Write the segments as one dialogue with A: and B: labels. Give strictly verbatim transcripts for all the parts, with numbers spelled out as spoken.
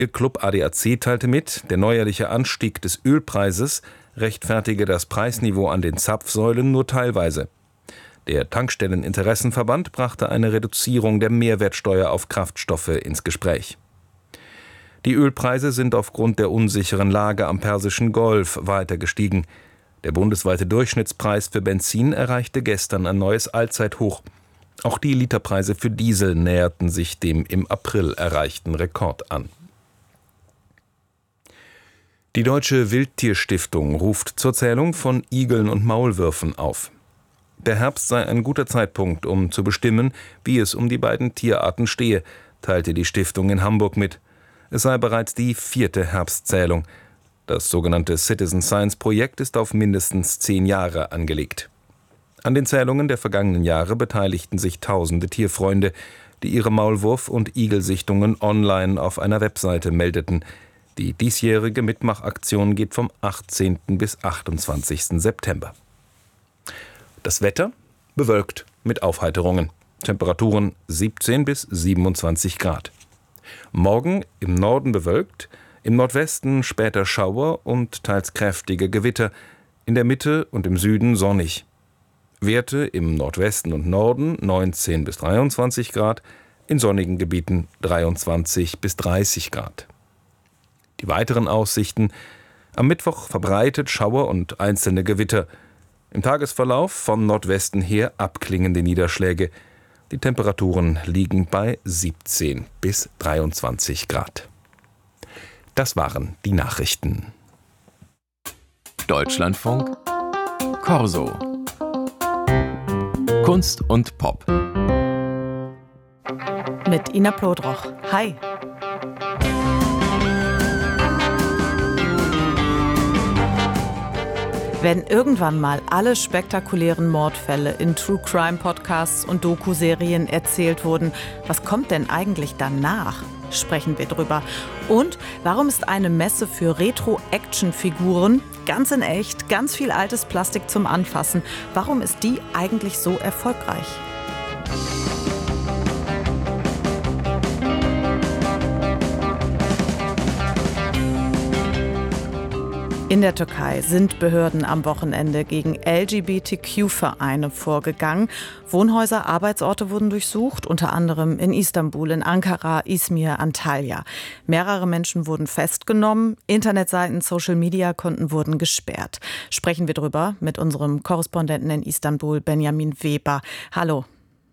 A: Ihr Club A D A C teilte mit, der neuerliche Anstieg des Ölpreises rechtfertige das Preisniveau an den Zapfsäulen nur teilweise. Der Tankstelleninteressenverband brachte eine Reduzierung der Mehrwertsteuer auf Kraftstoffe ins Gespräch. Die Ölpreise sind aufgrund der unsicheren Lage am Persischen Golf weiter gestiegen. Der bundesweite Durchschnittspreis für Benzin erreichte gestern ein neues Allzeithoch. Auch die Literpreise für Diesel näherten sich dem im April erreichten Rekord an. Die Deutsche Wildtierstiftung ruft zur Zählung von Igeln und Maulwürfen auf. Der Herbst sei ein guter Zeitpunkt, um zu bestimmen, wie es um die beiden Tierarten stehe, teilte die Stiftung in Hamburg mit. Es sei bereits die vierte Herbstzählung. Das sogenannte Citizen Science Projekt ist auf mindestens zehn Jahre angelegt. An den Zählungen der vergangenen Jahre beteiligten sich tausende Tierfreunde, die ihre Maulwurf- und Igelsichtungen online auf einer Webseite meldeten. Die diesjährige Mitmachaktion geht vom achtzehnten bis achtundzwanzigsten September. Das Wetter bewölkt mit Aufheiterungen. Temperaturen siebzehn bis siebenundzwanzig Grad. Morgen im Norden bewölkt, im Nordwesten später Schauer und teils kräftige Gewitter, in der Mitte und im Süden sonnig. Werte im Nordwesten und Norden neunzehn bis dreiundzwanzig Grad, in sonnigen Gebieten dreiundzwanzig bis dreißig Grad. Die weiteren Aussichten: am Mittwoch verbreitet Schauer und einzelne Gewitter. Im Tagesverlauf von Nordwesten her abklingende Niederschläge. Die Temperaturen liegen bei siebzehn bis dreiundzwanzig Grad. Das waren die Nachrichten.
B: Deutschlandfunk Corso. Kunst und Pop.
C: Mit Ina Plodroch. Hi. Wenn irgendwann mal alle spektakulären Mordfälle in True-Crime-Podcasts und Doku-Serien erzählt wurden, was kommt denn eigentlich danach? Sprechen wir drüber. Und warum ist eine Messe für Retro-Action-Figuren, ganz in echt, ganz viel altes Plastik zum Anfassen, warum ist die eigentlich so erfolgreich? In der Türkei sind Behörden am Wochenende gegen L G B T Q-Vereine vorgegangen. Wohnhäuser, Arbeitsorte wurden durchsucht, unter anderem in Istanbul, in Ankara, Izmir, Antalya. Mehrere Menschen wurden festgenommen, Internetseiten, Social-Media-Konten wurden gesperrt. Sprechen wir drüber mit unserem Korrespondenten in Istanbul, Benjamin Weber. Hallo.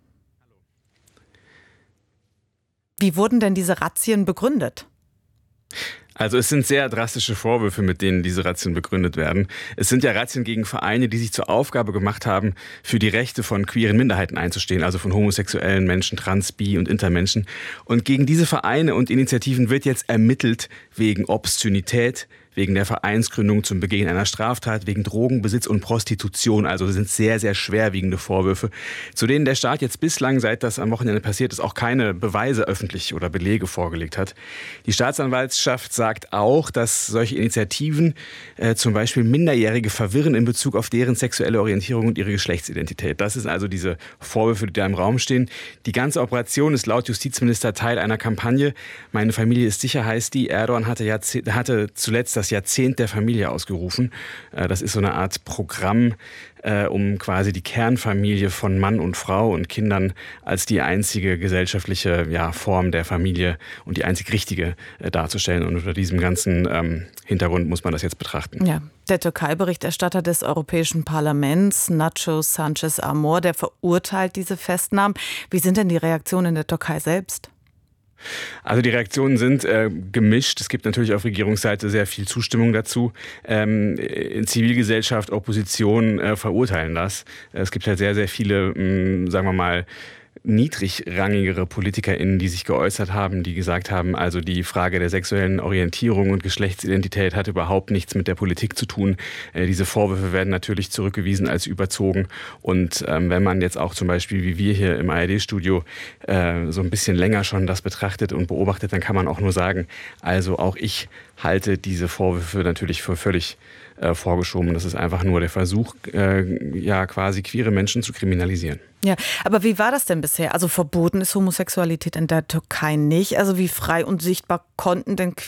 C: Wie wurden denn diese Razzien begründet?
D: Also es sind sehr drastische Vorwürfe, mit denen diese Razzien begründet werden. Es sind ja Razzien gegen Vereine, die sich zur Aufgabe gemacht haben, für die Rechte von queeren Minderheiten einzustehen, also von homosexuellen Menschen, Trans-, Bi- und Intermenschen. Und gegen diese Vereine und Initiativen wird jetzt ermittelt wegen Obszönität, wegen der Vereinsgründung zum Begehen einer Straftat, wegen Drogenbesitz und Prostitution. Also das sind sehr, sehr schwerwiegende Vorwürfe, zu denen der Staat jetzt bislang, seit das am Wochenende passiert ist, auch keine Beweise öffentlich oder Belege vorgelegt hat. Die Staatsanwaltschaft sagt auch, dass solche Initiativen äh, zum Beispiel Minderjährige verwirren in Bezug auf deren sexuelle Orientierung und ihre Geschlechtsidentität. Das sind also diese Vorwürfe, die da im Raum stehen. Die ganze Operation ist laut Justizminister Teil einer Kampagne. Meine Familie ist sicher, heißt die. Erdogan hatte, Jahrzeh- hatte zuletzt das Jahrzehnt der Familie ausgerufen. Das ist so eine Art Programm, um quasi die Kernfamilie von Mann und Frau und Kindern als die einzige gesellschaftliche ja, Form der Familie und die einzig richtige darzustellen. Und unter diesem ganzen ähm, Hintergrund muss man das jetzt betrachten.
C: Ja, der Türkei-Berichterstatter des Europäischen Parlaments, Nacho Sanchez Amor, der verurteilt diese Festnahmen. Wie sind denn die Reaktionen in der Türkei selbst?
D: Also die Reaktionen sind äh, gemischt. Es gibt natürlich auf Regierungsseite sehr viel Zustimmung dazu. Ähm, in Zivilgesellschaft, Opposition äh, verurteilen das. Es gibt halt sehr, sehr viele, mh, sagen wir mal, niedrigrangigere PolitikerInnen, die sich geäußert haben, die gesagt haben, also die Frage der sexuellen Orientierung und Geschlechtsidentität hat überhaupt nichts mit der Politik zu tun. Äh, diese Vorwürfe werden natürlich zurückgewiesen als überzogen. Und ähm, wenn man jetzt auch zum Beispiel, wie wir hier im A R D-Studio, äh, so ein bisschen länger schon das betrachtet und beobachtet, dann kann man auch nur sagen, also auch ich halte diese Vorwürfe natürlich für völlig äh, vorgeschoben. Das ist einfach nur der Versuch, äh, ja quasi queere Menschen zu kriminalisieren.
C: Ja, aber wie war das denn bisher? Also verboten ist Homosexualität in der Türkei nicht. Also wie frei und sichtbar konnten denn